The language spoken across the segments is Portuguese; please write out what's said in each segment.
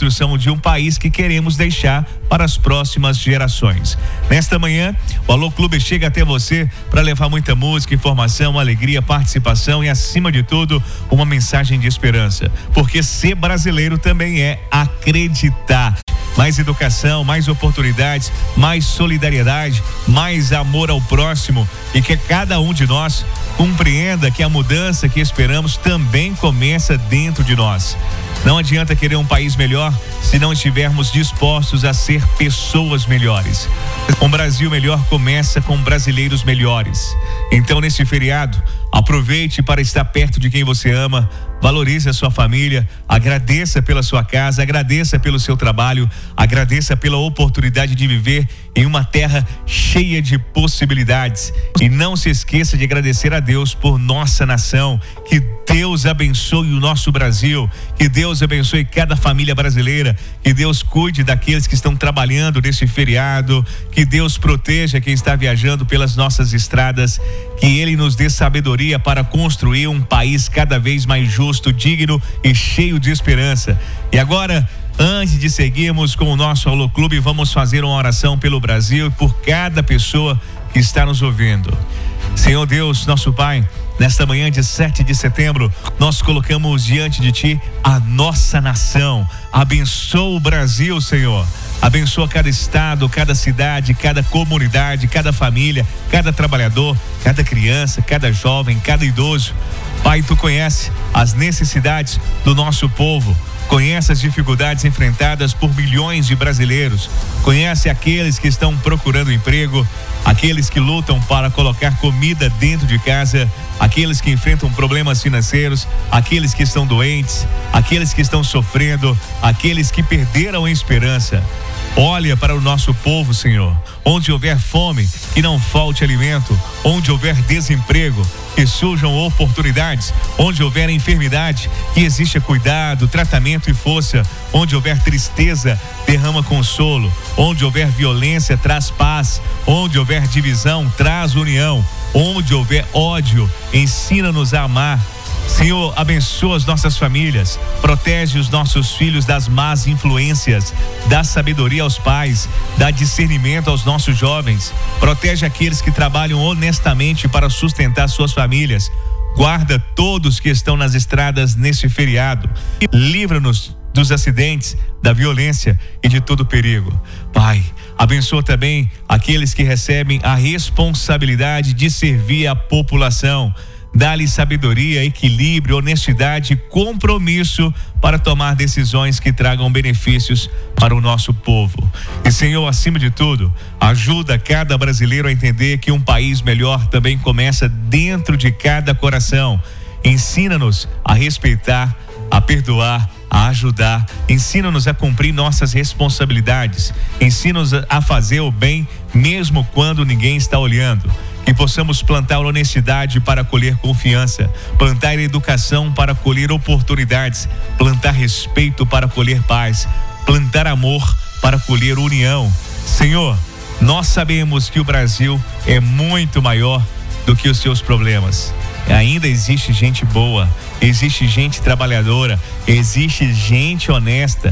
construção de um país que queremos deixar para as próximas gerações. Nesta manhã, o Alô Clube chega até você para levar muita música, informação, alegria, participação e, acima de tudo, uma mensagem de esperança. Porque ser brasileiro também é acreditar. Mais educação, mais oportunidades, mais solidariedade, mais amor ao próximo, e que cada um de nós compreenda que a mudança que esperamos também começa dentro de nós. Não adianta querer um país melhor se não estivermos dispostos a ser pessoas melhores. Um Brasil melhor começa com brasileiros melhores. Então, nesse feriado, aproveite para estar perto de quem você ama, valorize a sua família, agradeça pela sua casa, agradeça pelo seu trabalho, agradeça pela oportunidade de viver em uma terra cheia de possibilidades. E não se esqueça de agradecer a Deus por nossa nação. Que Deus abençoe o nosso Brasil, que Deus abençoe cada família brasileira, que Deus cuide daqueles que estão trabalhando nesse feriado, que Deus proteja quem está viajando pelas nossas estradas, que Ele nos dê sabedoria para construir um país cada vez mais justo, digno e cheio de esperança. E agora, antes de seguirmos com o nosso Alô Clube, vamos fazer uma oração pelo Brasil e por cada pessoa que está nos ouvindo. Senhor Deus, nosso Pai, nesta manhã de 7 de setembro, nós colocamos diante de Ti a nossa nação. Abençoa o Brasil, Senhor. Abençoa cada estado, cada cidade, cada comunidade, cada família, cada trabalhador, cada criança, cada jovem, cada idoso. Pai, Tu conhece as necessidades do nosso povo. Conhece as dificuldades enfrentadas por milhões de brasileiros. Conhece aqueles que estão procurando emprego, aqueles que lutam para colocar comida dentro de casa, aqueles que enfrentam problemas financeiros, aqueles que estão doentes, aqueles que estão sofrendo, aqueles que perderam a esperança. Olha para o nosso povo, Senhor. Onde houver fome, que não falte alimento. Onde houver desemprego, que surjam oportunidades. Onde houver enfermidade, que exista cuidado, tratamento e força. Onde houver tristeza, derrama consolo. Onde houver violência, traz paz. Onde houver divisão, traz união. Onde houver ódio, ensina-nos a amar. Senhor, abençoa as nossas famílias, protege os nossos filhos das más influências, dá sabedoria aos pais, dá discernimento aos nossos jovens, protege aqueles que trabalham honestamente para sustentar suas famílias, guarda todos que estão nas estradas neste feriado, livra-nos dos acidentes, da violência e de todo perigo. Pai, abençoa também aqueles que recebem a responsabilidade de servir a população. Dá-lhe sabedoria, equilíbrio, honestidade e compromisso para tomar decisões que tragam benefícios para o nosso povo. E, Senhor, acima de tudo, ajuda cada brasileiro a entender que um país melhor também começa dentro de cada coração. Ensina-nos a respeitar, a perdoar, a ajudar. Ensina-nos a cumprir nossas responsabilidades. Ensina-nos a fazer o bem mesmo quando ninguém está olhando. Que possamos plantar honestidade para colher confiança, plantar educação para colher oportunidades, plantar respeito para colher paz, plantar amor para colher união. Senhor, nós sabemos que o Brasil é muito maior do que os seus problemas. Ainda existe gente boa, existe gente trabalhadora, existe gente honesta,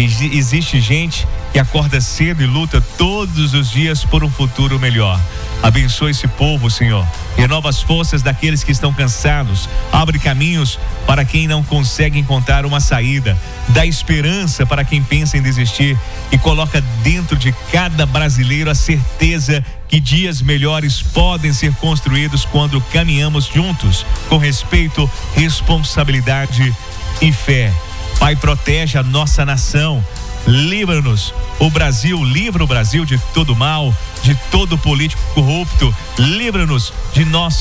existe gente que acorda cedo e luta todos os dias por um futuro melhor. Abençoa esse povo, Senhor. Renova as forças daqueles que estão cansados. Abre caminhos para quem não consegue encontrar uma saída. Dá esperança para quem pensa em desistir. E coloca dentro de cada brasileiro a certeza que dias melhores podem ser construídos quando caminhamos juntos, com respeito, responsabilidade e fé. Pai, protege a nossa nação. Livra-nos, o Brasil, livra o Brasil de todo mal, de todo político corrupto. Livra-nos de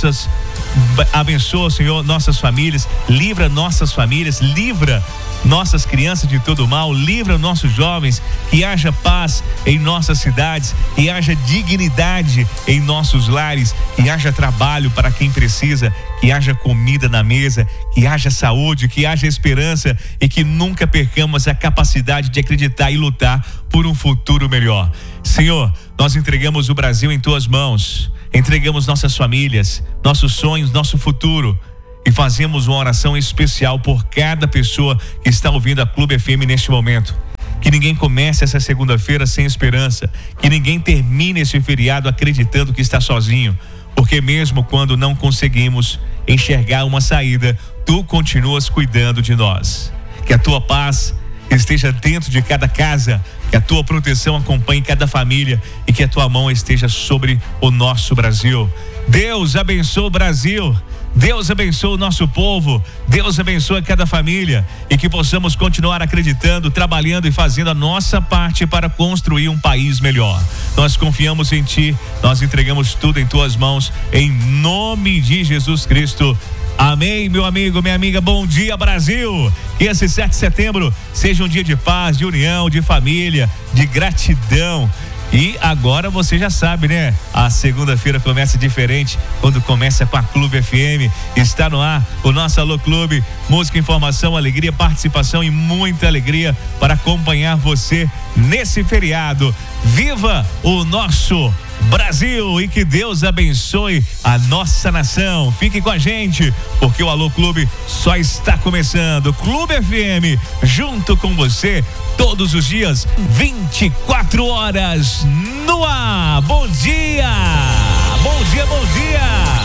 abençoa, Senhor, nossas famílias, livra nossas famílias, livra nossas crianças de todo mal, livra nossos jovens, que haja paz em nossas cidades, que haja dignidade em nossos lares, que haja trabalho para quem precisa, que haja comida na mesa, que haja saúde, que haja esperança e que nunca percamos a capacidade de acreditar e lutar por um futuro melhor. Senhor, nós entregamos o Brasil em Tuas mãos, entregamos nossas famílias, nossos sonhos, nosso futuro. E fazemos uma oração especial por cada pessoa que está ouvindo a Clube FM neste momento. Que ninguém comece essa segunda-feira sem esperança. Que ninguém termine esse feriado acreditando que está sozinho. Porque mesmo quando não conseguimos enxergar uma saída, tu continuas cuidando de nós. Que a tua paz esteja dentro de cada casa, que a tua proteção acompanhe cada família e que a tua mão esteja sobre o nosso Brasil. Deus abençoe o Brasil. Deus abençoe o nosso povo, Deus abençoe cada família e que possamos continuar acreditando, trabalhando e fazendo a nossa parte para construir um país melhor. Nós confiamos em Ti, nós entregamos tudo em Tuas mãos, em nome de Jesus Cristo. Amém, meu amigo, minha amiga. Bom dia, Brasil. Que esse 7 de setembro seja um dia de paz, de união, de família, de gratidão. E agora você já sabe, né? A segunda-feira começa diferente quando começa com a Clube FM. Está no ar o nosso Alô Clube. Música, informação, alegria, participação e muita alegria para acompanhar você nesse feriado. Viva o nosso Brasil e que Deus abençoe a nossa nação. Fique com a gente, porque o Alô Clube só está começando. Clube FM, junto com você, todos os dias, 24 horas no ar. Bom dia! Bom dia, bom dia!